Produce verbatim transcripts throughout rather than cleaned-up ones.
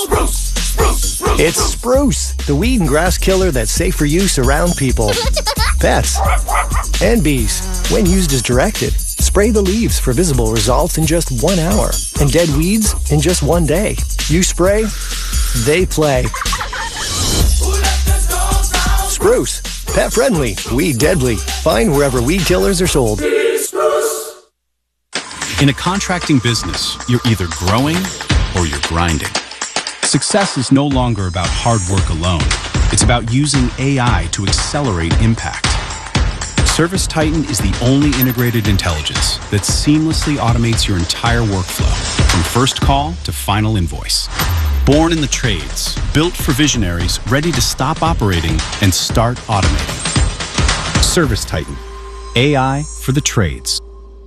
Spruce, spruce, spruce. It's Spruce, the weed and grass killer that's safe for use around people, pets, and bees. When used as directed, spray the leaves for visible results in just one hour and dead weeds in just one day. You spray, they play. Spruce, pet friendly, weed deadly. Find wherever weed killers are sold. In a contracting business, you're either growing or you're grinding. Success is no longer about hard work alone. It's about using A I to accelerate impact. ServiceTitan is the only integrated intelligence that seamlessly automates your entire workflow, from first call to final invoice. Born in the trades, built for visionaries ready to stop operating and start automating. ServiceTitan, A I for the trades.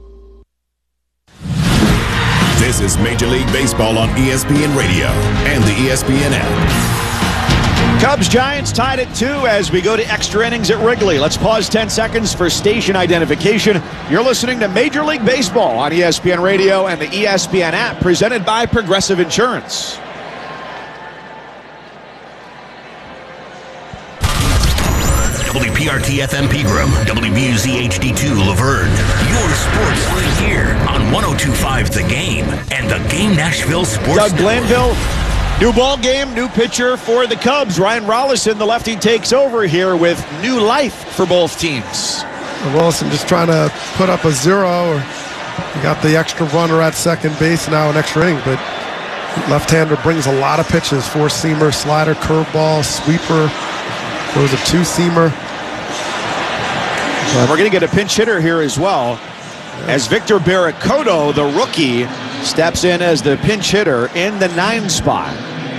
This is Major League Baseball on E S P N Radio and the E S P N app. Cubs-Giants tied at two as we go to extra innings at Wrigley. Let's pause ten seconds for station identification. You're listening to Major League Baseball on E S P N Radio and the E S P N app, presented by Progressive Insurance. W P R T F M Pegram, W B U Z H D two Laverne. Your sports right here on one oh two point five The Game and The Game Nashville Sports Doug Network. Glanville, new ball game, new pitcher for the Cubs. Ryan Rollison, the lefty, takes over here with new life for both teams. Rollison just trying to put up a zero. Or you got the extra runner at second base, now an extra inning, but left-hander brings a lot of pitches. Four-seamer, slider, curveball, sweeper. Throws a two-seamer. We're going to get a pinch hitter here as well, as Victor Barracoto, the rookie, steps in as the pinch hitter in the nine spot.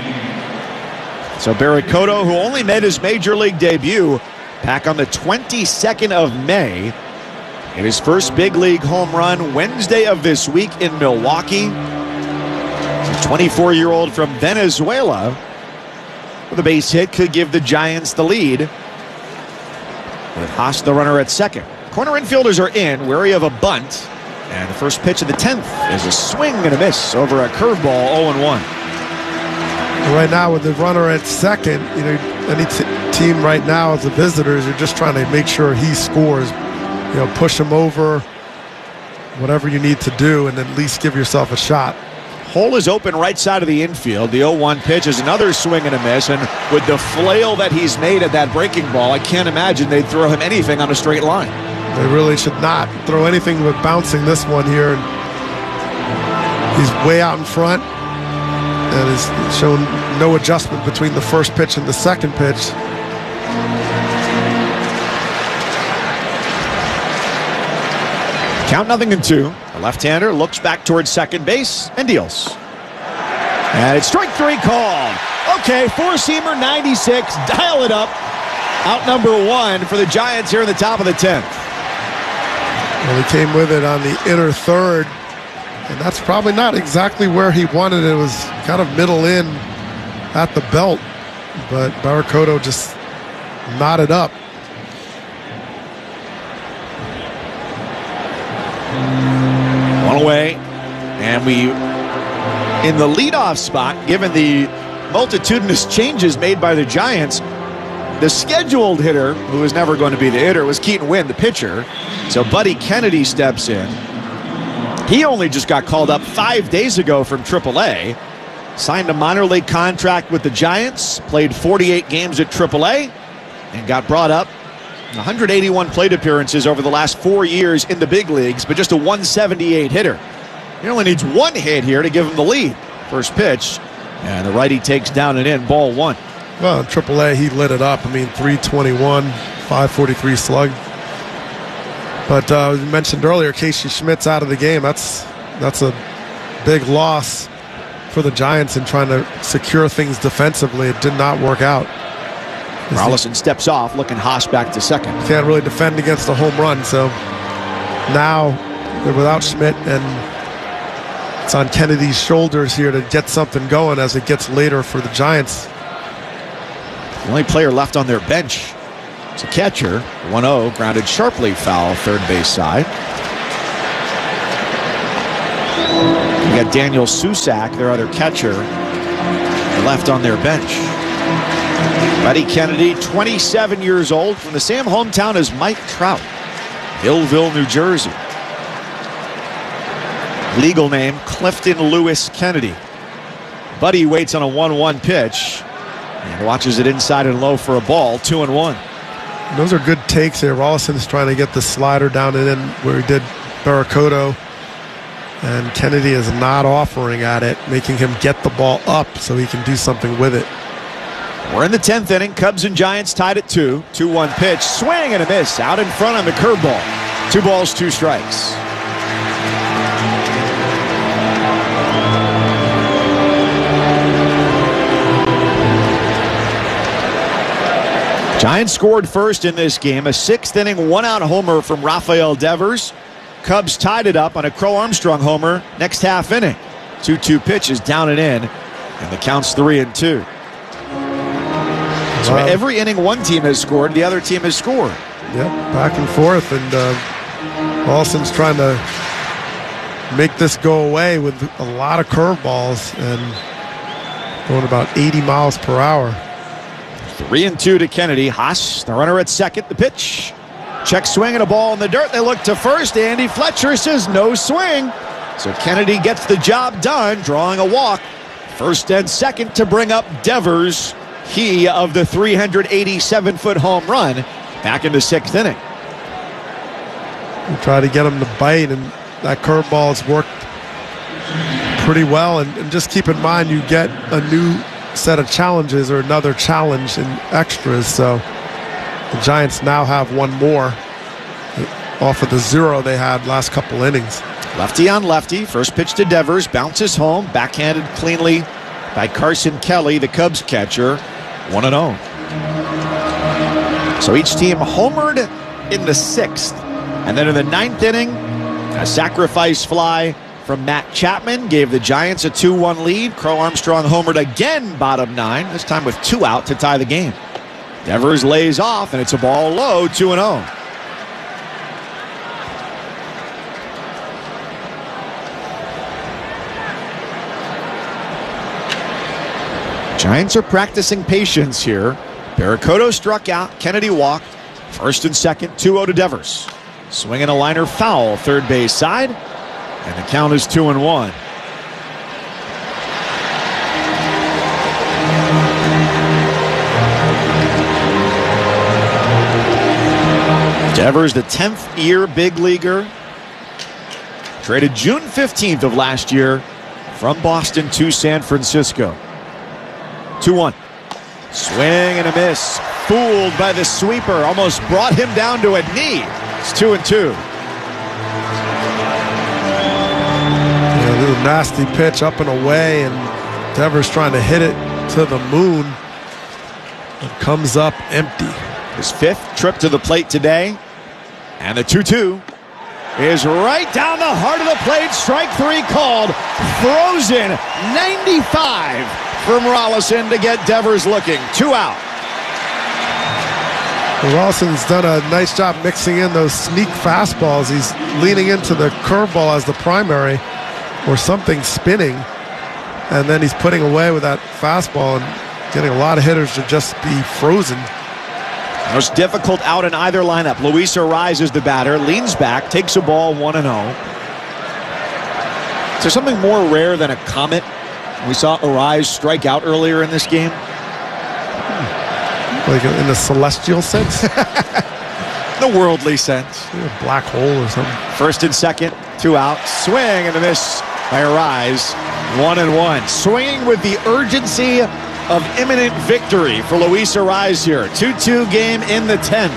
So Barracoto, who only made his major league debut back on the twenty-second of May, in his first big league home run Wednesday of this week in Milwaukee. The twenty-four-year-old from Venezuela with a base hit could give the Giants the lead, with Haas the runner at second. Corner infielders are in, wary of a bunt, and the first pitch of the tenth is a swing and a miss over a curveball. Oh and one. Right now with the runner at second, you know, any t- team right now as the visitors, you're just trying to make sure he scores. You know, push him over, whatever you need to do, and at least give yourself a shot. Hole is open right side of the infield. The oh one pitch is another swing and a miss, and with the flail that he's made at that breaking ball, I can't imagine they'd throw him anything on a straight line. They really should not throw anything but bouncing this one here. He's way out in front and has shown no adjustment between the first pitch and the second pitch. Count nothing in two. The left-hander looks back towards second base and deals. And it's strike three called. Okay, four-seamer, ninety-six. Dial it up. Out number one for the Giants here in the top of the tenth. Well, he came with it on the inner third, and that's probably not exactly where he wanted it. It was kind of middle in at the belt, but Barracoto just knotted up. One away, and we, in the leadoff spot, given the multitudinous changes made by the Giants, the scheduled hitter, who was never going to be the hitter, was Keaton Winn, the pitcher. So Buddy Kennedy steps in. He only just got called up five days ago from triple A. Signed a minor league contract with the Giants, played forty-eight games at triple A, and got brought up. one hundred eighty-one plate appearances over the last four years in the big leagues, but just a one seventy-eight hitter. He only needs one hit here to give him the lead. First pitch, and the righty takes down and in, ball one. Well, in triple A, he lit it up. I mean, three twenty-one, five forty-three slug. But uh, you mentioned earlier, Casey Schmidt's out of the game. That's that's a big loss for the Giants in trying to secure things defensively. It did not work out. Rollison steps off, looking Haas back to second. Can't really defend against a home run, so now they're without Schmidt, and it's on Kennedy's shoulders here to get something going as it gets later for the Giants. The only player left on their bench is a catcher. one oh, grounded sharply foul third base side. You got Daniel Susac, their other catcher. left on their bench. Buddy Kennedy, twenty-seven years old, from the same hometown as Mike Trout, Hillville, New Jersey. Legal name, Clifton Lewis Kennedy. Buddy waits on a one one pitch and watches it inside and low for a ball, two and one. Those are good takes here. Rollison's trying to get the slider down and in where he did Barracoto. And Kennedy is not offering at it, making him get the ball up so he can do something with it. We're in the tenth inning. Cubs and Giants tied at two. two one pitch. Swing and a miss. Out in front on the curveball. Two balls, two strikes. Giants scored first in this game. A sixth inning, one-out homer from Rafael Devers. Cubs tied it up on a Crow Armstrong homer next half inning. two two pitches down and in, and the count's three and two. So wow. Every inning one team has scored, the other team has scored. Yep, back and forth, and uh, Rollison's trying to make this go away with a lot of curveballs and going about eighty miles per hour. Three and two to Kennedy. Haas, the runner at second. The pitch. Check swing and a ball in the dirt. They look to first. Andy Fletcher says no swing. So Kennedy gets the job done, drawing a walk. First and second to bring up Devers. He of the three hundred eighty-seven foot home run back in the sixth inning. We try to get him to bite, and that curveball has worked pretty well. And, and just keep in mind, you get a new set of challenges or another challenge in extras. So the Giants now have one more off of the zero they had last couple innings. Lefty on lefty. First pitch to Devers. Bounces home. Backhanded cleanly by Carson Kelly, the Cubs catcher. one and oh. So each team homered in the sixth. And then in the ninth inning, a sacrifice fly from Matt Chapman gave the Giants a two one lead. Crow Armstrong homered again, bottom nine, this time with two out to tie the game. Devers lays off, and it's a ball low, two and oh. Giants are practicing patience here. Barracoto struck out. Kennedy walked. First and second, two oh to Devers. Swinging a liner foul, third base side. And the count is two and one. Devers, the tenth year big leaguer. Traded June fifteenth of last year from Boston to San Francisco. two one. Swing and a miss. Fooled by the sweeper. Almost brought him down to a knee. It's two and two. Yeah, a little nasty pitch up and away, and Devers trying to hit it to the moon. It comes up empty. His fifth trip to the plate today. And the two two is right down the heart of the plate. Strike three called. Frozen. ninety-five from Rollison to get Devers looking. Two out. Rollison's done a nice job mixing in those sneak fastballs. He's leaning into the curveball as the primary or something spinning. And then he's putting away with that fastball and getting a lot of hitters to just be frozen. Most difficult out in either lineup. Luis Arraez is the batter, leans back, takes a ball one and oh. Is there something more rare than a comet? We saw Arraez strike out earlier in this game. Like in the celestial sense? The worldly sense. Like a black hole or something. First and second, two out. Swing and a miss by Arraez. One and one. Swinging with the urgency of imminent victory for Luis Arraez here. two two game in the tenth.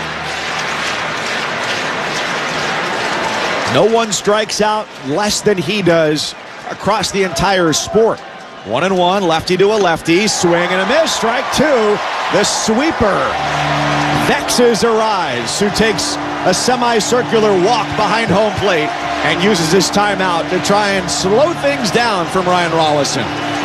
No one strikes out less than he does across the entire sport. One and one, lefty to a lefty. Swing and a miss. Strike two. The sweeper vexes Arraez, who takes a semicircular walk behind home plate and uses his timeout to try and slow things down from Ryan Rollison.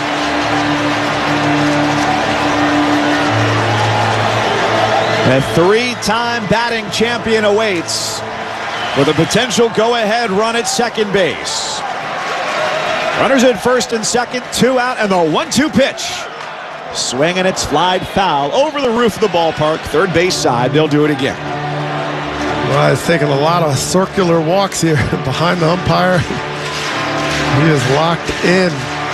A three-time batting champion awaits with a potential go-ahead run at second base. Runners at first and second, two out, and the one two pitch. Swing and it's flied foul over the roof of the ballpark, third base side. They'll do it again. Well, he's taking a lot of circular walks here behind the umpire. He is locked in.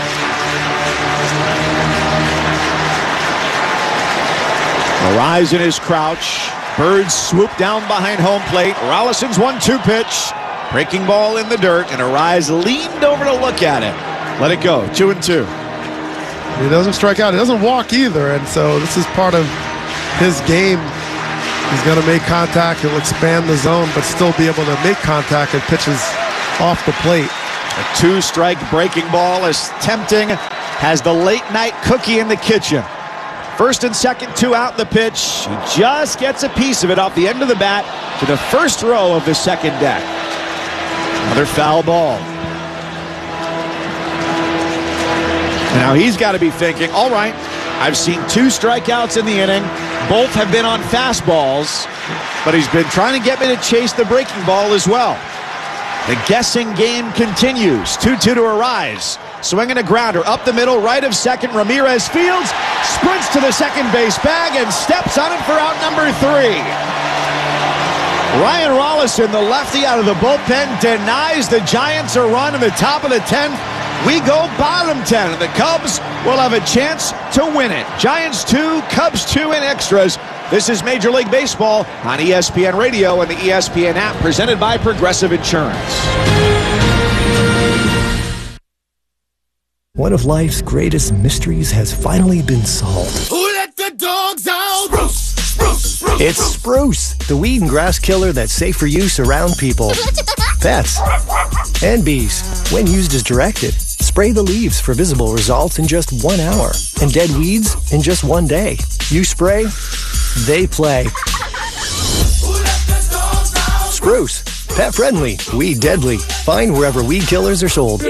Arise in his crouch. Birds swoop down behind home plate. Rollison's one two pitch. Breaking ball in the dirt, and Arise leaned over to look at it. Let it go, two and two. He doesn't strike out. He doesn't walk either, and so this is part of his game. He's going to make contact. He'll expand the zone, but still be able to make contact and pitches off the plate. A two-strike breaking ball is tempting. Has the late-night cookie in the kitchen. First and second, two out in the pitch. He just gets a piece of it off the end of the bat to the first row of the second deck. Another foul ball. Now he's got to be thinking, all right, I've seen two strikeouts in the inning. Both have been on fastballs, but he's been trying to get me to chase the breaking ball as well. The guessing game continues. two two to Arise. Swinging a grounder up the middle, right of second. Ramirez fields, sprints to the second base bag, and steps on it for out number three. Ryan Rollison, the lefty out of the bullpen, denies the Giants a run in the top of the tenth. We go bottom ten, and the Cubs will have a chance to win it. Giants two, Cubs two in extras. This is Major League Baseball on E S P N Radio and the E S P N app, presented by Progressive Insurance. One of life's greatest mysteries has finally been solved. Who let the dogs out? Spruce, spruce, spruce. It's Spruce, the weed and grass killer that's safe for use around people, pets, and bees. When used as directed, spray the leaves for visible results in just one hour, and dead weeds in just one day. You spray, they play. Spruce, pet friendly, weed deadly. Find wherever weed killers are sold.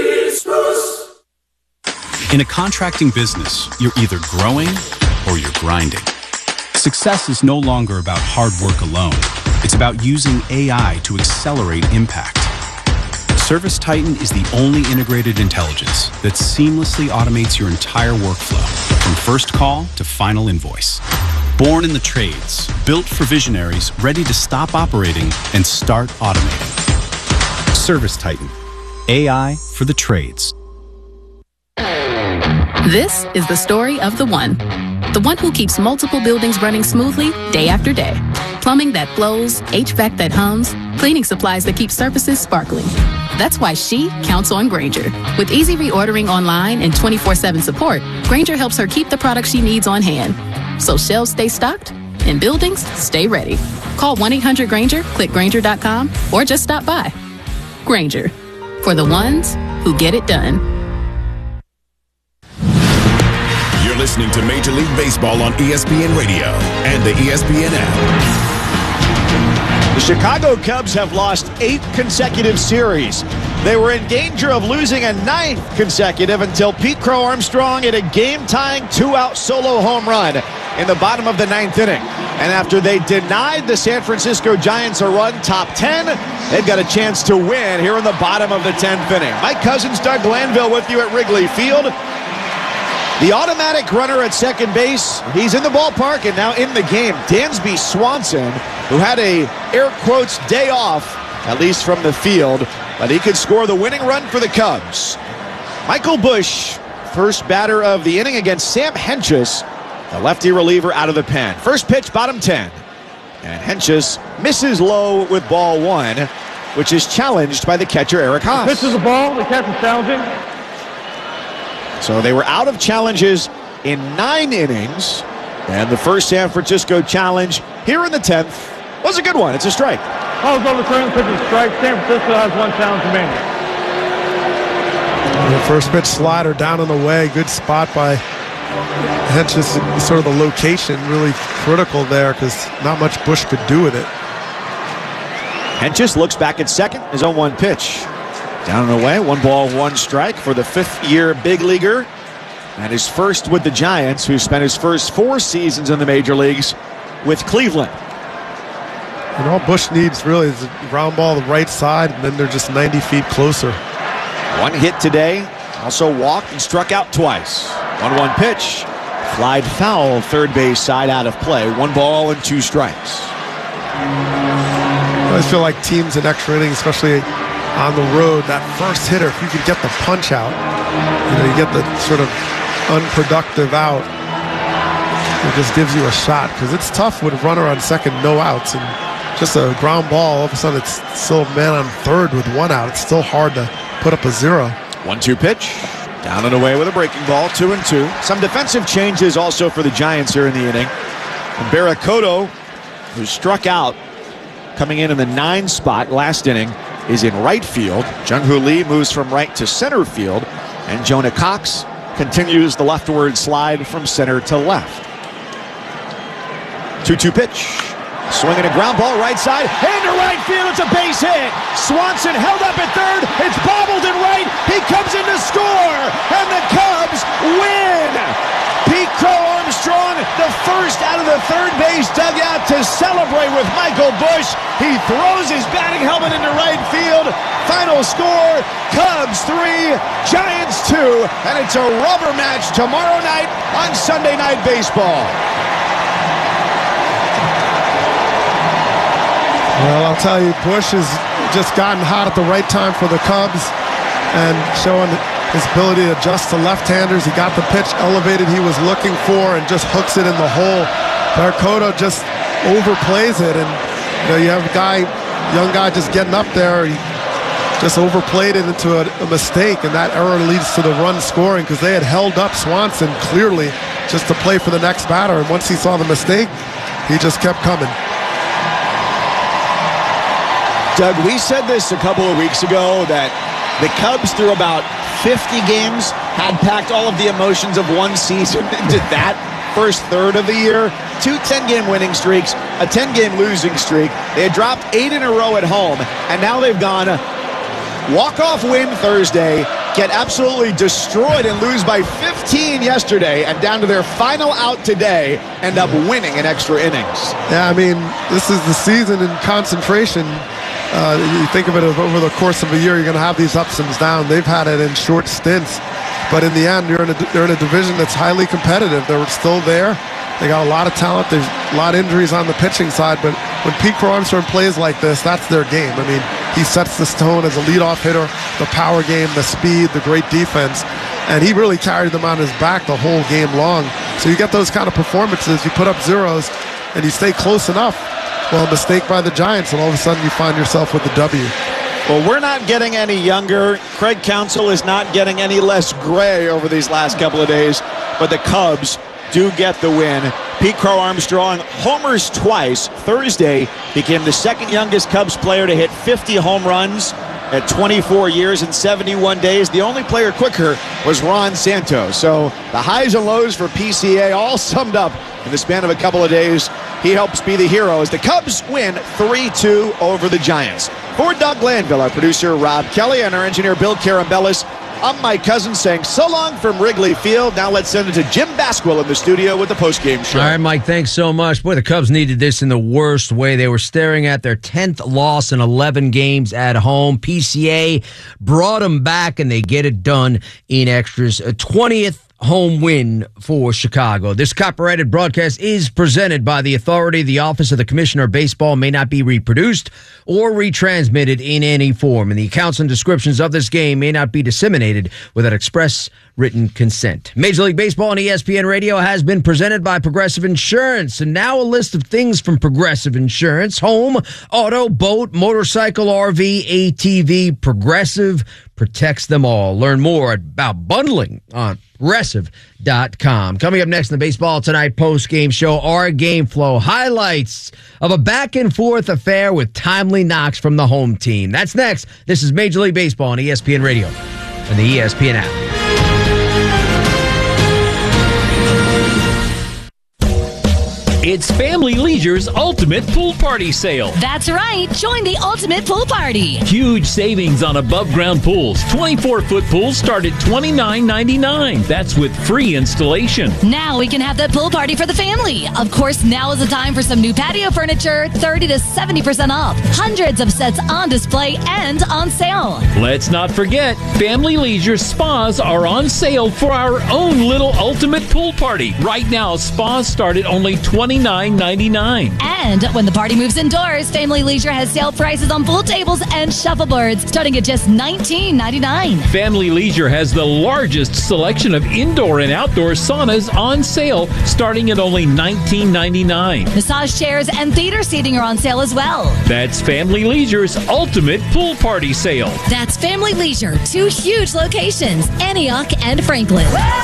In a contracting business, you're either growing or you're grinding. Success is no longer about hard work alone. It's about using A I to accelerate impact. ServiceTitan is the only integrated intelligence that seamlessly automates your entire workflow, from first call to final invoice. Born in the trades, built for visionaries ready to stop operating and start automating. ServiceTitan, A I for the trades. This is the story of the one. The one who keeps multiple buildings running smoothly day after day. Plumbing that flows, H V A C that hums, cleaning supplies that keep surfaces sparkling. That's why she counts on Grainger. With easy reordering online and twenty-four seven support, Grainger helps her keep the products she needs on hand. So shelves stay stocked and buildings stay ready. Call one eight hundred Grainger, click Grainger dot com, or just stop by. Grainger, for the ones who get it done. You're listening to Major League Baseball on E S P N Radio and the E S P N app. The Chicago Cubs have lost eight consecutive series. They were in danger of losing a ninth consecutive until Pete Crow Armstrong hit a game-tying two-out solo home run in the bottom of the ninth inning. And after they denied the San Francisco Giants a run top ten, they've got a chance to win here in the bottom of the tenth inning. Mike Cousins, Doug Glanville with you at Wrigley Field. The automatic runner at second base, he's in the ballpark and now in the game. Dansby Swanson, who had a, air quotes, day off, at least from the field, but he could score the winning run for the Cubs. Michael Busch, first batter of the inning against Sam Hentges, the lefty reliever out of the pen. First pitch, bottom ten. And Hentges misses low with ball one, which is challenged by the catcher, Eric Haas. This is the ball, the catch is challenging. So they were out of challenges in nine innings. And the first San Francisco challenge here in the tenth was a good one. It's a strike. Ball's overturned, pitch is strike. San Francisco has one challenge remaining. The first pitch slider down in the way. Good spot by Hentges. Sort of the location really critical there because not much Busch could do with it. Hentges looks back at second, his own one pitch. Down and away, one ball, one strike for the fifth-year big leaguer. And his first with the Giants, who spent his first four seasons in the major leagues with Cleveland. And all Busch needs really is a ground ball the right side, and then they're just ninety feet closer. One hit today Also walked and struck out twice. one one pitch. Flied foul, third base side out of play. One ball and two strikes. I always feel like teams in extra innings, especially on the road, that first hitter, if you could get the punch out, you know, you get the sort of unproductive out, it just gives you a shot, because it's tough with a runner on second, no outs, and just a ground ball, all of a sudden it's still a man on third with one out. It's still hard to put up a zero. one two pitch. Down and away with a breaking ball, two and two. Some defensive changes also for the Giants here in the inning. And Barracoto, who struck out, coming in in the nine spot last inning, is in right field. Jung-Hoo Lee moves from right to center field. And Jonah Cox continues the leftward slide from center to left. two two pitch. Swinging a ground ball right side. Into right field. It's a base hit. Swanson held up at third. It's bobbled in right. He comes in to score. And the Cubs win. Pete Crow Armstrong, the first out of the third base dugout to celebrate with Michael Busch. He throws his batting helmet into right field. Final score, Cubs three, Giants two. And it's a rubber match tomorrow night on Sunday Night Baseball. Well, I'll tell you, Busch has just gotten hot at the right time for the Cubs and showing his ability to adjust to left-handers. He got the pitch elevated he was looking for and just hooks it in the hole. Barracoto just overplays it, and you know, you have a guy, young guy just getting up there. He just overplayed it into a, a mistake, and that error leads to the run scoring, because they had held up Swanson clearly just to play for the next batter, and once he saw the mistake, he just kept coming. Doug, we said this a couple of weeks ago that the Cubs, through about fifty games, had packed all of the emotions of one season into that first third of the year. Two ten-game winning streaks, a ten-game losing streak. They had dropped eight in a row at home, and now they've gone walk-off win Thursday, get absolutely destroyed and lose by fifteen yesterday, and down to their final out today, end up winning in extra innings. Yeah, I mean, this is the season in concentration. Uh, you think of it over the course of a year, you're going to have these ups and downs. They've had it in short stints, but in the end, you're in a, they're in a division that's highly competitive. They're still there. They got a lot of talent. There's a lot of injuries on the pitching side, but when Pete Crow Armstrong plays like this, that's their game. I mean, he sets the tone as a leadoff hitter, the power game, the speed, the great defense, and he really carried them on his back the whole game long. So you get those kind of performances, you put up zeros, and you stay close enough. Well, a mistake by the Giants, and all of a sudden you find yourself with a W. Well, we're not getting any younger. Craig Counsell is not getting any less gray over these last couple of days, but the Cubs do get the win. Pete Crow Armstrong homers twice. Thursday became the second youngest Cubs player to hit fifty home runs at twenty-four years and seventy-one days. The only player quicker was Ron Santos. So the highs and lows for P C A all summed up in the span of a couple of days. He helps be the hero as the Cubs win three two over the Giants. For Doug Glanville, our producer Rob Kelly, and our engineer Bill Carambellis, I'm Mike Cousins saying so long from Wrigley Field. Now let's send it to Jim Basquill in the studio with the postgame show. All right, Mike, thanks so much. Boy, the Cubs needed this in the worst way. They were staring at their tenth loss in eleven games at home. P C A brought them back, and they get it done in extras. A twentieth home win for Chicago. This copyrighted broadcast is presented by the authority. The Office of the Commissioner of Baseball may not be reproduced or retransmitted in any form, and the accounts and descriptions of this game may not be disseminated without express written consent. Major League Baseball on E S P N Radio has been presented by Progressive Insurance, and now a list of things from Progressive Insurance: home, auto, boat, motorcycle, R V, A T V. Progressive protects them all. Learn more about bundling on progressive dot com. Coming up next in the Baseball Tonight post-game show, our game flow highlights of a back-and-forth affair with timely knocks from the home team. That's next. This is Major League Baseball on E S P N Radio and the E S P N app. It's Family Leisure's Ultimate Pool Party Sale. That's right. Join the Ultimate Pool Party. Huge savings on above-ground pools. twenty-four foot pools start at twenty-nine ninety-nine. That's with free installation. Now we can have that pool party for the family. Of course, now is the time for some new patio furniture, thirty to seventy percent off. Hundreds of sets on display and on sale. Let's not forget, Family Leisure spas are on sale for our own little Ultimate Pool Party. Right now, spas start at only twenty-nine ninety-nine. And when the party moves indoors, Family Leisure has sale prices on pool tables and shuffleboards starting at just nineteen ninety-nine. Family Leisure has the largest selection of indoor and outdoor saunas on sale starting at only nineteen ninety-nine. Massage chairs and theater seating are on sale as well. That's Family Leisure's Ultimate Pool Party Sale. That's Family Leisure, two huge locations, Antioch and Franklin.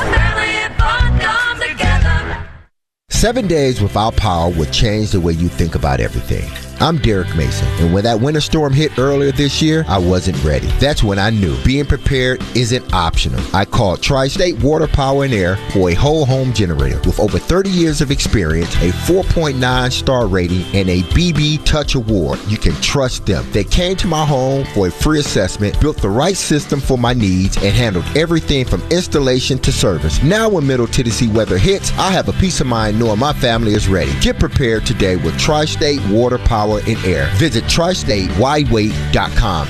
Seven days without power would change the way you think about everything. I'm Derek Mason, and when that winter storm hit earlier this year, I wasn't ready. That's when I knew being prepared isn't optional. I called Tri-State Water, Power, and Air for a whole home generator with over thirty years of experience, a four point nine star rating, and a B B Touch Award. You can trust them. They came to my home for a free assessment, built the right system for my needs, and handled everything from installation to service. Now when Middle Tennessee weather hits, I have a peace of mind knowing my family is ready. Get prepared today with Tri-State Water, Power, and Air. Visit tri state wide wait dot com.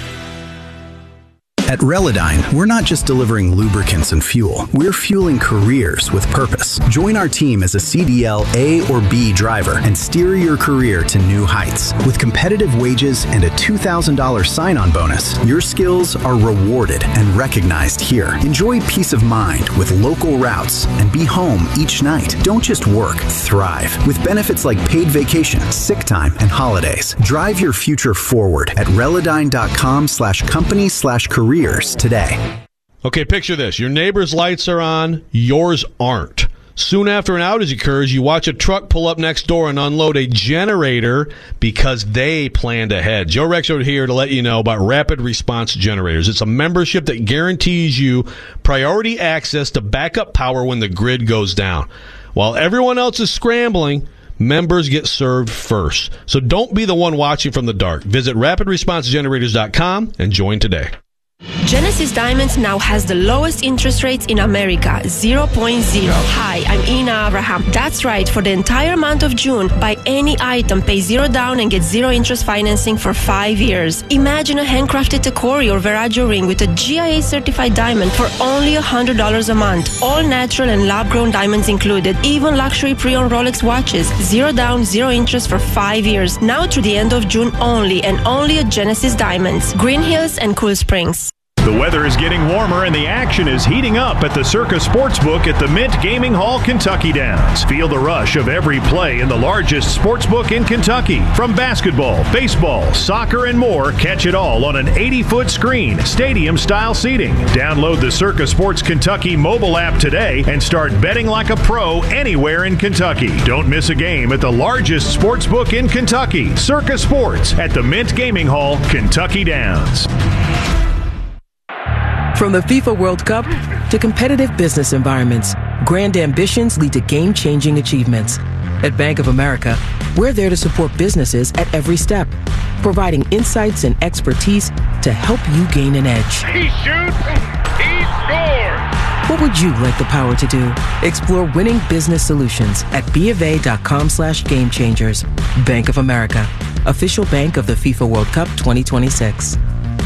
At Relodyne, we're not just delivering lubricants and fuel. We're fueling careers with purpose. Join our team as a C D L A or B driver and steer your career to new heights. With competitive wages and a two thousand dollars sign-on bonus, your skills are rewarded and recognized here. Enjoy peace of mind with local routes and be home each night. Don't just work, thrive. With benefits like paid vacation, sick time, and holidays. Drive your future forward at Relodyne.com slash company slash career today. Okay, picture this. Your neighbor's lights are on, yours aren't. Soon after an outage occurs, you watch a truck pull up next door and unload a generator because they planned ahead. Joe Rexford here to let you know about Rapid Response Generators. It's a membership that guarantees you priority access to backup power when the grid goes down. While everyone else is scrambling, members get served first. So don't be the one watching from the dark. Visit rapid response generators dot com and join today. Genesis Diamonds now has the lowest interest rates in America, zero point zero. Hi, I'm Ina Abraham. That's right, for the entire month of June, buy any item, pay zero down and get zero interest financing for five years. Imagine a handcrafted Tacori or Veragio ring with a G I A certified diamond for only one hundred dollars a month. All natural and lab-grown diamonds included, even luxury pre-owned Rolex watches. Zero down, zero interest for five years. Now through the end of June only, and only at Genesis Diamonds, Green Hills and Cool Springs. The weather is getting warmer and the action is heating up at the Circa Sportsbook at the Mint Gaming Hall, Kentucky Downs. Feel the rush of every play in the largest sportsbook in Kentucky. From basketball, baseball, soccer, and more, catch it all on an eighty-foot screen, stadium-style seating. Download the Circa Sports Kentucky mobile app today and start betting like a pro anywhere in Kentucky. Don't miss a game at the largest sportsbook in Kentucky, Circa Sports at the Mint Gaming Hall, Kentucky Downs. From the FIFA World Cup to competitive business environments, grand ambitions lead to game-changing achievements. At Bank of America, we're there to support businesses at every step, providing insights and expertise to help you gain an edge. He shoots, he scores! What would you like the power to do? Explore winning business solutions at BofA.com slash game changers. Bank of America, official bank of the FIFA World Cup twenty twenty-six.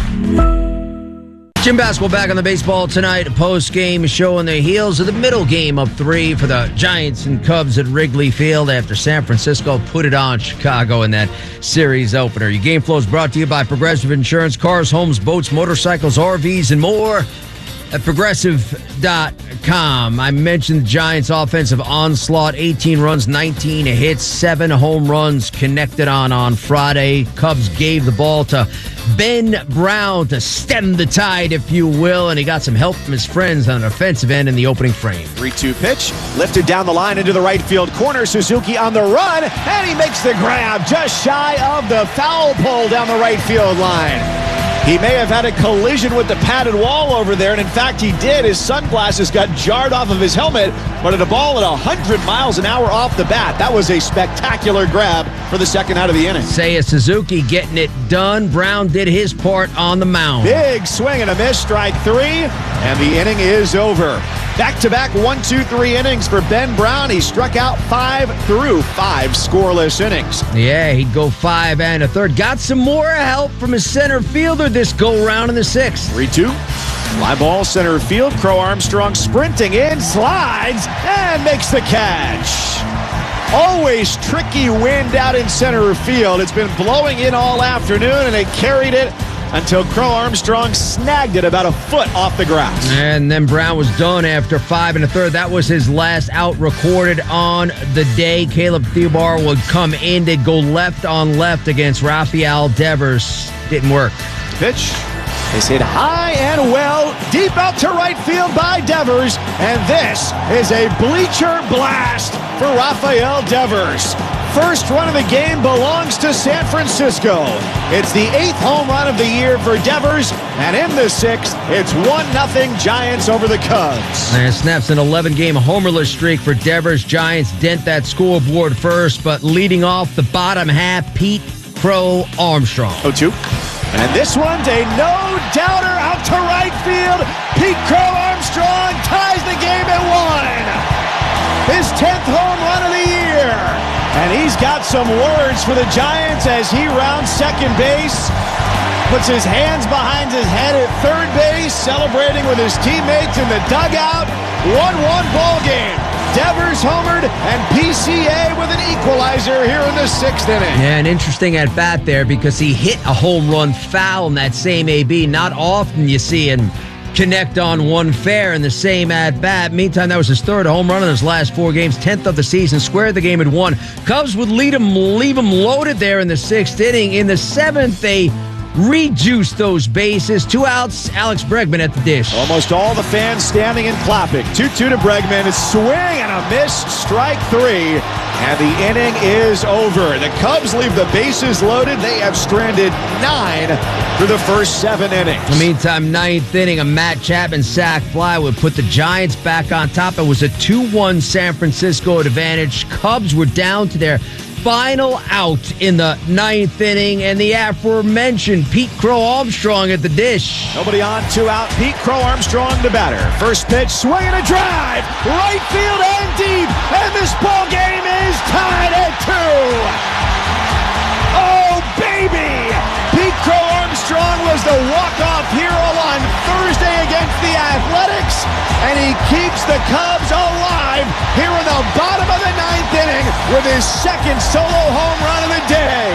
Jim Basketball back on the baseball tonight. Post-game show on the heels of the middle game of three for the Giants and Cubs at Wrigley Field after San Francisco put it on Chicago in that series opener. Your game flow is brought to you by Progressive Insurance. Cars, homes, boats, motorcycles, R Vs, and more at progressive dot com. I mentioned the Giants' offensive onslaught. eighteen runs, nineteen hits, seven home runs connected on on Friday. Cubs gave the ball to Ben Brown to stem the tide, if you will, and he got some help from his friends on an offensive end in the opening frame. three two pitch, lifted down the line into the right field corner. Suzuki on the run, and he makes the grab just shy of the foul pole down the right field line. He may have had a collision with the padded wall over there, and in fact he did. His sunglasses got jarred off of his helmet, but at a ball at one hundred miles an hour off the bat. That was a spectacular grab for the second out of the inning. Seiya Suzuki getting it done. Brown did his part on the mound. Big swing and a miss, strike three, and the inning is over. Back-to-back one, two, three innings for Ben Brown. He struck out five through five scoreless innings. Yeah, he'd go five and a third. Got some more help from his center fielder this go-round in the sixth. three two. Fly ball center field. Crow Armstrong sprinting in, slides, and makes the catch. Always tricky wind out in center field. It's been blowing in all afternoon, and it carried it until Crow Armstrong snagged it about a foot off the grass. And then Brown was done after five and a third. That was his last out recorded on the day. Caleb Thielbar would come in. They'd go left on left against Rafael Devers. Didn't work. Pitch is hit high and well, deep out to right field by Devers. And this is a bleacher blast for Rafael Devers. First run of the game belongs to San Francisco. It's the eighth home run of the year for Devers, and in the sixth, it's one nothing Giants over the Cubs. And snaps an eleven-game homerless streak for Devers. Giants dent that scoreboard first, but leading off the bottom half, Pete Crow Armstrong. oh two. And this one's a no-doubter out to right field. Pete Crow Armstrong ties the game at one. His tenth home run of the year. And he's got some words for the Giants as he rounds second base. Puts his hands behind his head at third base, celebrating with his teammates in the dugout. one one ball game. Devers homered and P C A with an equalizer here in the sixth inning. Yeah, an interesting at bat there because he hit a home run foul in that same A B. Not often you see him connect on one fair in the same at bat. Meantime, that was his third home run in his last four games, tenth of the season. Squared the game at one. Cubs would lead him, leave him loaded there in the sixth inning. In the seventh, they rejuiced those bases. Two outs, Alex Bregman at the dish. Almost all the fans standing and clapping. two two to Bregman. A swing and a miss. Strike three. And the inning is over. The Cubs leave the bases loaded. They have stranded nine through the first seven innings. In the meantime, ninth inning, a Matt Chapman sac fly would put the Giants back on top. It was a two one San Francisco advantage. Cubs were down to their final out in the ninth inning, and the aforementioned Pete Crow Armstrong at the dish. Nobody on, two out. Pete Crow Armstrong the batter. First pitch, swing and a drive. Right field and deep, and this ball game is tied at two. Oh, baby! Pete Crow Armstrong was the walk-off hero on Thursday against the Athletics, and he keeps the Cubs alive here in the bottom of the ninth inning with his second solo home run of the day.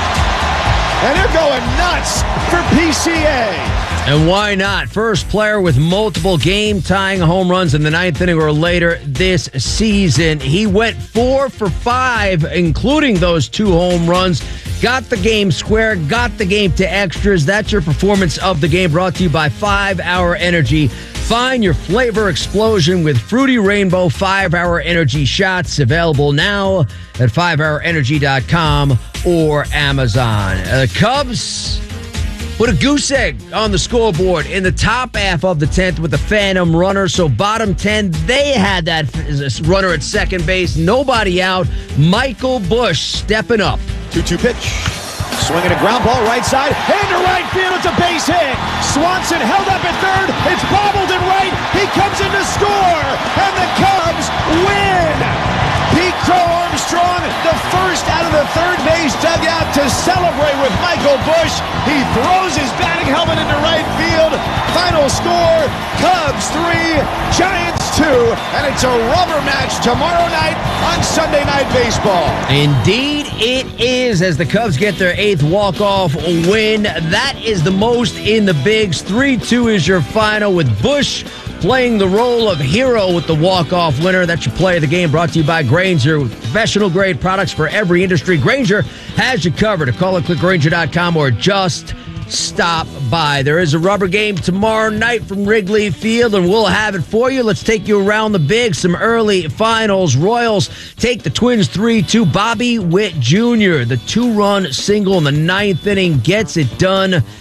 And they're going nuts for P C A. And why not? First player with multiple game-tying home runs in the ninth inning or later this season. He went four for five, including those two home runs. Got the game square, got the game to extras. That's your performance of the game, brought to you by five hour Energy. Find your flavor explosion with Fruity Rainbow five hour Energy shots, available now at five hour energy dot com or Amazon. Uh, the Cubs put a goose egg on the scoreboard in the top half of the tenth with a phantom runner. So bottom ten, they had that runner at second base. Nobody out. Michael Busch stepping up. two two pitch. Swinging a ground ball right side. Into right field. It's a base hit. Swanson held up at third. It's bobbled in right. He comes in to score. And the Cubs win. Pete Crow Armstrong, the first out of the third base dugout to celebrate with Michael Busch. He throws his batting helmet into right field. Final score, Cubs three, Giants two. And it's a rubber match tomorrow night on Sunday Night Baseball. Indeed it is, as the Cubs get their eighth walk-off win. That is the most in the bigs. three two is your final, with Busch playing the role of hero with the walk-off winner. That's your play of the game, brought to you by Grainger, with professional-grade products for every industry. Grainger has you covered. Call it click Grainger dot com or just stop by. There is a rubber game tomorrow night from Wrigley Field, and we'll have it for you. Let's take you around the big. Some early finals. Royals take the Twins three two. Bobby Witt Junior, the two-run single in the ninth inning, gets it done.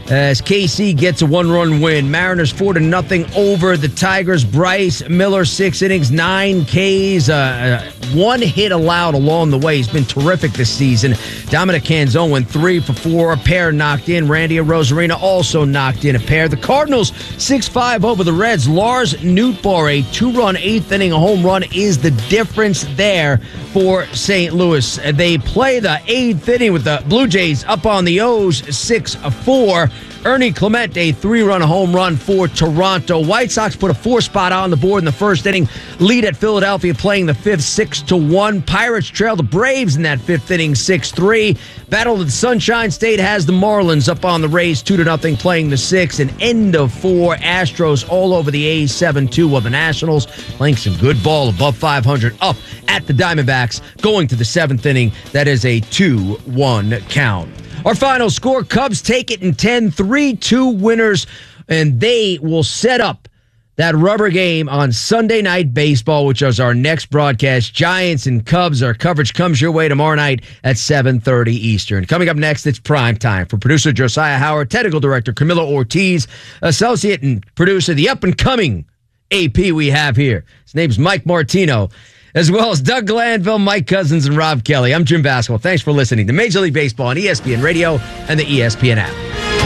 as K C gets a one-run win. Mariners four to nothing over the Tigers. Bryce Miller, six innings, nine Ks, uh, one hit allowed along the way. He's been terrific this season. Dominic Canzone went three for four, a pair knocked in. Randy Arozarena also knocked in a pair. The Cardinals six five over the Reds. Lars Nootbaar, a two-run eighth inning, a home run is the difference there for Saint Louis. They play the eighth inning with the Blue Jays up on the O's six four. Ernie Clement, a three-run home run for Toronto. White Sox put a four-spot on the board in the first inning. Lead at Philadelphia playing the fifth, six to one. Pirates trail the Braves in that fifth inning, six three. Battle of the Sunshine State has the Marlins up on the Rays, two to nothing, playing the sixth. And end of four. Astros all over the A's, seven two. While the Nationals playing some good ball above five hundred up at the Diamondbacks, going to the seventh inning. That is a two one count. Our final score, Cubs take it in ten, three two winners, and they will set up that rubber game on Sunday Night Baseball, which is our next broadcast. Giants and Cubs, our coverage comes your way tomorrow night at seven thirty Eastern. Coming up next, it's prime time. For producer Josiah Howard, technical director Camilo Ortiz, associate and producer, the up-and-coming A P we have here. His name's Mike Martino, as well as Doug Glanville, Mike Cousins, and Rob Kelly. I'm Jim Basketball. Thanks for listening to Major League Baseball on E S P N Radio and the E S P N app.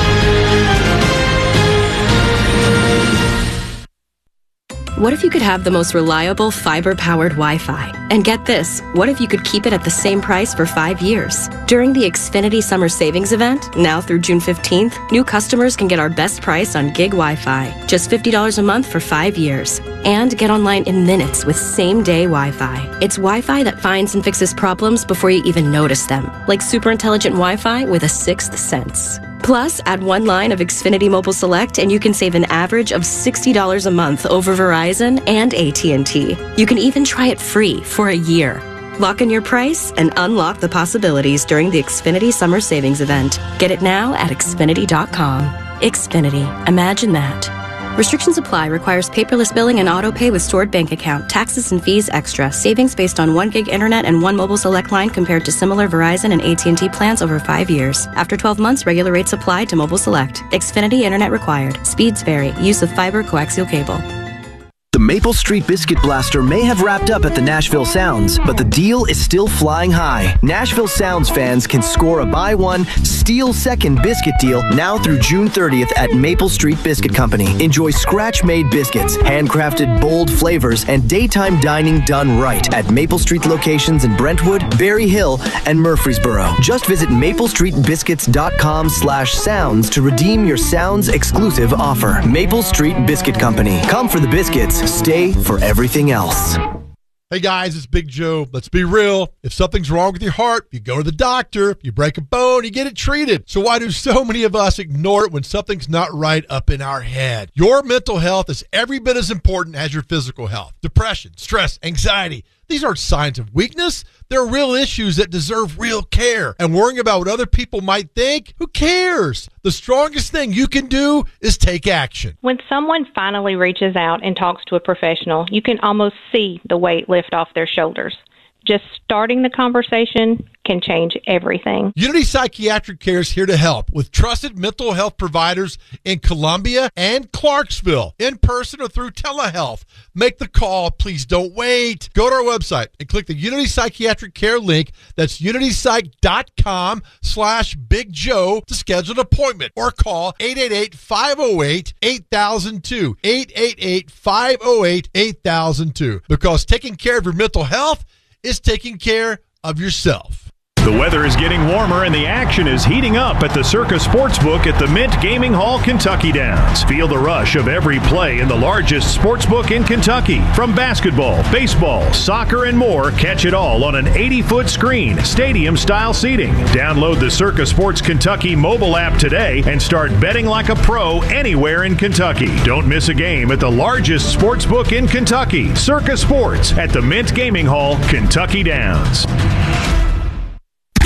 What if you could have the most reliable fiber-powered Wi-Fi? And get this, what if you could keep it at the same price for five years? During the Xfinity Summer Savings Event, now through June fifteenth, new customers can get our best price on gig Wi-Fi, just fifty dollars a month for five years. And get online in minutes with same-day Wi-Fi. It's Wi-Fi that finds and fixes problems before you even notice them, like super intelligent Wi-Fi with a sixth sense. Plus, add one line of Xfinity Mobile Select and you can save an average of sixty dollars a month over Verizon and A T and T. You can even try it free for a year. Lock in your price and unlock the possibilities during the Xfinity Summer Savings Event. Get it now at Xfinity dot com. Xfinity. Imagine that. Restrictions apply. Requires paperless billing and auto pay with stored bank account. Taxes and fees extra. Savings based on one gig internet and one mobile select line compared to similar Verizon and A T and T plans over five years. After twelve months, regular rates apply to mobile select. Xfinity internet required. Speeds vary. Use of fiber coaxial cable. The Maple Street Biscuit Blaster may have wrapped up at the Nashville Sounds, but the deal is still flying high. Nashville Sounds fans can score a buy one, steal second biscuit deal now through June thirtieth at Maple Street Biscuit Company. Enjoy scratch-made biscuits, handcrafted bold flavors, and daytime dining done right at Maple Street locations in Brentwood, Berry Hill, and Murfreesboro. Just visit maplestreetbiscuits.com slash sounds to redeem your Sounds exclusive offer. Maple Street Biscuit Company. Come for the biscuits. Stay for everything else. Hey guys, it's Big Joe. Let's be real. If something's wrong with your heart, you go to the doctor. You break a bone, you get it treated. So why do so many of us ignore it when something's not right up in our head? Your mental health is every bit as important as your physical health. Depression, stress, anxiety. These aren't signs of weakness. They're real issues that deserve real care. And worrying about what other people might think, who cares? The strongest thing you can do is take action. When someone finally reaches out and talks to a professional, you can almost see the weight lift off their shoulders. Just starting the conversation can change everything. Unity Psychiatric Care is here to help with trusted mental health providers in Columbia and Clarksville, in person or through telehealth. Make the call. Please don't wait. Go to our website and click the Unity Psychiatric Care link. That's unitypsych.com slash Big Joe to schedule an appointment or call eight eight eight, five oh eight, eight thousand two. eight eight eight, five oh eight, eight thousand two. Because taking care of your mental health is taking care of yourself. The weather is getting warmer and the action is heating up at the Circa Sportsbook at the Mint Gaming Hall, Kentucky Downs. Feel the rush of every play in the largest sportsbook in Kentucky. From basketball, baseball, soccer, and more, catch it all on an eighty-foot screen, stadium-style seating. Download the Circa Sports Kentucky mobile app today and start betting like a pro anywhere in Kentucky. Don't miss a game at the largest sportsbook in Kentucky. Circa Sports at the Mint Gaming Hall, Kentucky Downs.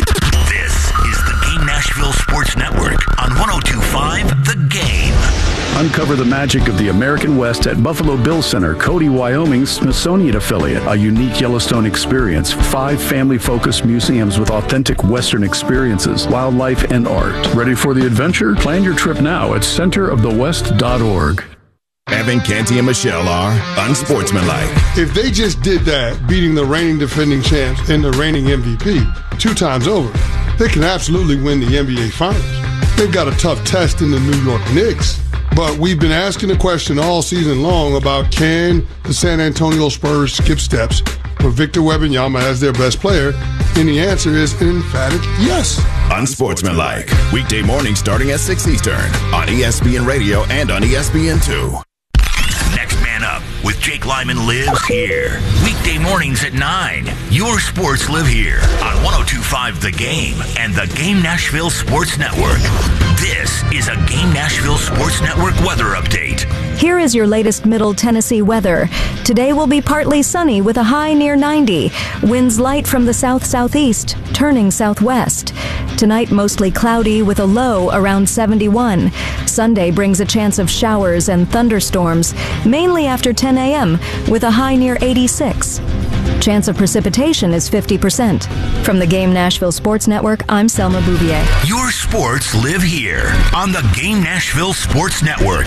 Nashville Sports Network on one oh two point five The Game. Uncover the magic of the American West at Buffalo Bill Center, Cody, Wyoming's Smithsonian affiliate. A unique Yellowstone experience. Five family-focused museums with authentic Western experiences, wildlife, and art. Ready for the adventure? Plan your trip now at center of the west dot org. Evan, Canty, and Michelle are unsportsmanlike. If they just did that, beating the reigning defending champs and the reigning M V P two times over, they can absolutely win the N B A Finals. They've got a tough test in the New York Knicks. But we've been asking the question all season long about, can the San Antonio Spurs skip steps with Victor Wembanyama as their best player? And the answer is an emphatic yes. Unsportsmanlike. Weekday morning starting at six Eastern on E S P N Radio and on E S P N two. Next Man Up with Jake Lyman lives here. Weekday mornings at nine. Your sports live here on one oh two point five The Game and the Game Nashville Sports Network. This is a Game Nashville Sports Network weather update. Here is your latest Middle Tennessee weather. Today will be partly sunny with a high near ninety. Winds light from the south-southeast, turning southwest. Tonight mostly cloudy with a low around seventy-one. Sunday brings a chance of showers and thunderstorms, mainly after ten a.m. with a high near eighty-six. Chance of precipitation is fifty percent. From the Game Nashville Sports Network, I'm Selma Bouvier. Your sports live here on the Game Nashville Sports Network.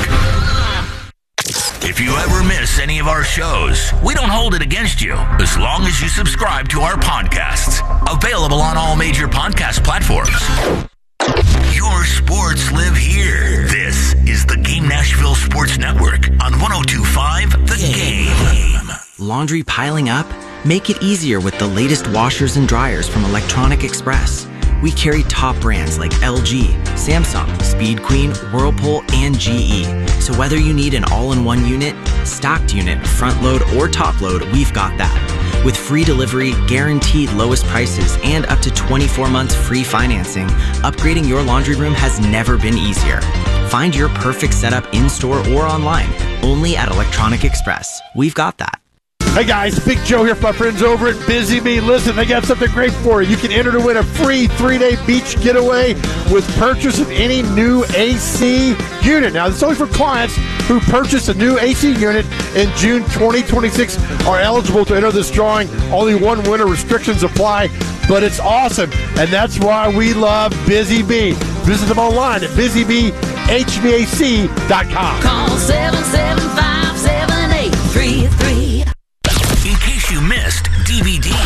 If you ever miss any of our shows, we don't hold it against you as long as you subscribe to our podcasts. Available on all major podcast platforms. Your sports live here. This is the Game Nashville Sports Network on one oh two point five The Game. Laundry piling up? Make it easier with the latest washers and dryers from Electronic Express. We carry top brands like L G, Samsung, Speed Queen, Whirlpool, and G E. So whether you need an all-in-one unit, stocked unit, front load, or top load, we've got that. With free delivery, guaranteed lowest prices, and up to twenty-four months free financing, upgrading your laundry room has never been easier. Find your perfect setup in-store or online, only at Electronic Express. We've got that. Hey guys, Big Joe here from my friends over at Busy Bee. Listen, they got something great for you. You can enter to win a free three-day beach getaway with purchase of any new A C unit. Now, this is only for clients who purchase a new A C unit in June twenty twenty-six are eligible to enter this drawing. Only one winner, restrictions apply, but it's awesome, and that's why we love Busy Bee. Visit them online at busy bee h v a c dot com. Call seven seven five, seven eight three three. In case you missed D V D.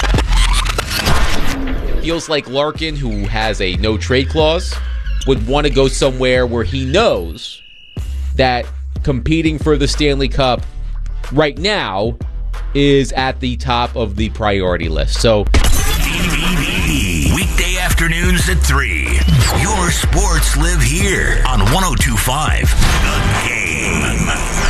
Feels like Larkin, who has a no trade clause, would want to go somewhere where he knows that competing for the Stanley Cup right now is at the top of the priority list. So D V D. Weekday afternoons at three. Your sports live here on one oh two point five The Game.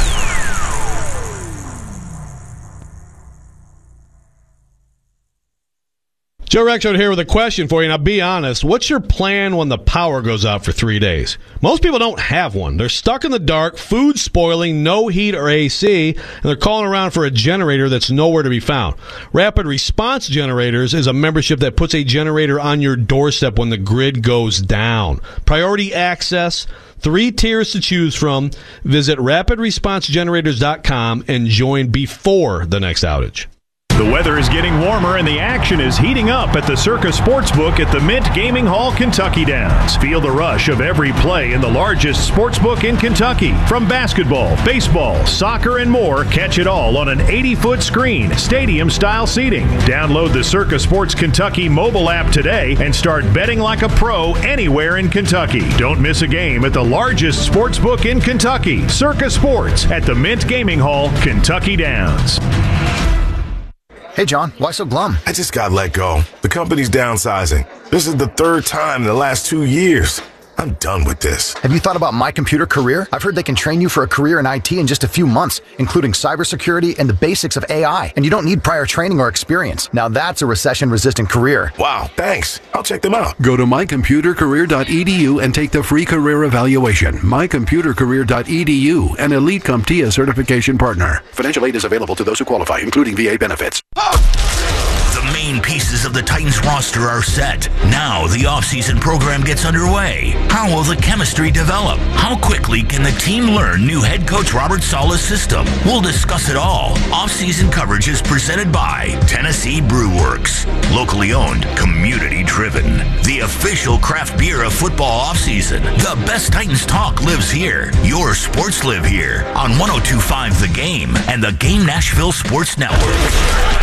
Joe Rexrode here with a question for you. Now, be honest. What's your plan when the power goes out for three days? Most people don't have one. They're stuck in the dark, food spoiling, no heat or A C, and they're calling around for a generator that's nowhere to be found. Rapid Response Generators is a membership that puts a generator on your doorstep when the grid goes down. Priority access, three tiers to choose from. Visit rapid response generators dot com and join before the next outage. The weather is getting warmer and the action is heating up at the Circa Sportsbook at the Mint Gaming Hall, Kentucky Downs. Feel the rush of every play in the largest sportsbook in Kentucky. From basketball, baseball, soccer, and more, catch it all on an eighty-foot screen, stadium-style seating. Download the Circa Sports Kentucky mobile app today and start betting like a pro anywhere in Kentucky. Don't miss a game at the largest sportsbook in Kentucky. Circa Sports at the Mint Gaming Hall, Kentucky Downs. Hey, John, why so glum? I just got let go. The company's downsizing. This is the third time in the last two years. I'm done with this. Have you thought about My Computer Career? I've heard they can train you for a career in I T in just a few months, including cybersecurity and the basics of A I. And you don't need prior training or experience. Now that's a recession-resistant career. Wow, thanks. I'll check them out. Go to my computer career dot e d u and take the free career evaluation. my computer career dot e d u, an Elite CompTIA certification partner. Financial aid is available to those who qualify, including V A benefits. The main pieces of the Titans roster are set. Now the offseason program gets underway. How will the chemistry develop? How quickly can the team learn new head coach Robert Saleh's system? We'll discuss it all. Offseason coverage is presented by Tennessee Brew Works. Locally owned, community driven. The official craft beer of football offseason. The best Titans talk lives here. Your sports live here on one oh two point five The Game and the Game Nashville Sports Network.